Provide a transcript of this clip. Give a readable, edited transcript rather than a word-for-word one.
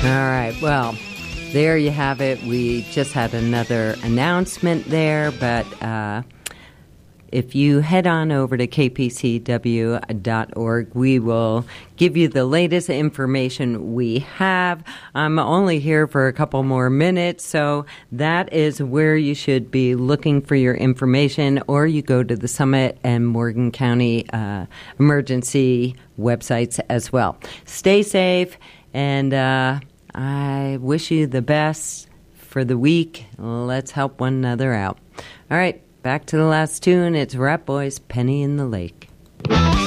All right, well, there you have it. We just had another announcement there, but if you head on over to kpcw.org, we will give you the latest information we have. I'm only here for a couple more minutes, so that is where you should be looking for your information, or you go to the Summit and Morgan County emergency websites as well. Stay safe, and I wish you the best for the week. Let's help one another out. All right, back to the last tune. It's Rat Boys, Penny in the Lake.